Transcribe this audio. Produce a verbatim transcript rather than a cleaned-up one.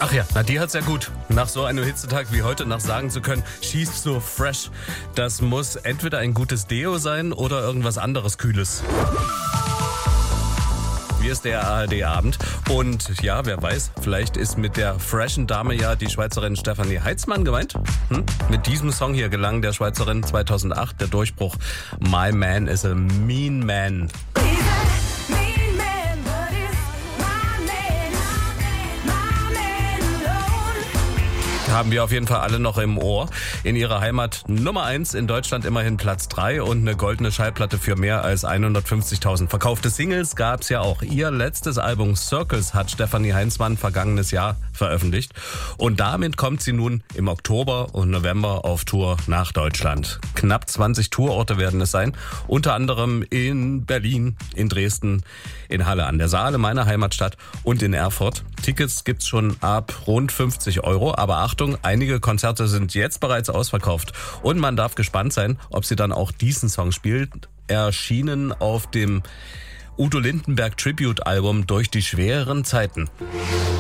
Ach ja, na die hat's ja gut. Nach so einem Hitzetag wie heute noch sagen zu können, she's so fresh. Das muss entweder ein gutes Deo sein oder irgendwas anderes Kühles. Hier ist der A R D-Abend und ja, wer weiß, vielleicht ist mit der freshen Dame ja die Schweizerin Stefanie Heitzmann gemeint. Hm? Mit diesem Song hier gelang der Schweizerin zweitausendacht der Durchbruch My Man is a Mean Man. Haben wir auf jeden Fall alle noch im Ohr. In ihrer Heimat Nummer eins, in Deutschland immerhin Platz drei und eine goldene Schallplatte für mehr als hundertfünfzigtausend verkaufte Singles gab's ja auch. Ihr letztes Album Circles hat Stefanie Heitzmann vergangenes Jahr veröffentlicht und damit kommt sie nun im Oktober und November auf Tour nach Deutschland. Knapp zwanzig Tourorte werden es sein, unter anderem in Berlin, in Dresden, in Halle an der Saale, meiner Heimatstadt, und in Erfurt. Tickets gibt's schon ab rund fünfzig Euro, aber Achtung, einige Konzerte sind jetzt bereits ausverkauft und man darf gespannt sein, ob sie dann auch diesen Song spielt. Erschienen auf dem Udo Lindenberg Tribute Album Durch die schweren Zeiten.